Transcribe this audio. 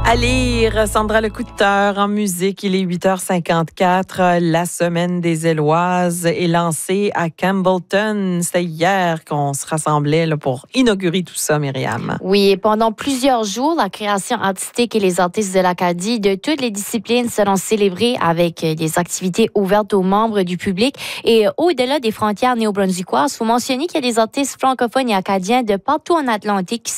À lire, Sandra Lecouteur en musique. Il est 8h54. La semaine des Éloises est lancée à Campbellton. C'était hier qu'on se rassemblait là, pour inaugurer tout ça, Myriam. Oui, et pendant plusieurs jours, la création artistique et les artistes de l'Acadie de toutes les disciplines seront célébrés avec des activités ouvertes aux membres du public. Et au-delà des frontières néo-brunswickoises, il faut mentionner qu'il y a des artistes francophones et acadiens de partout en Atlantique qui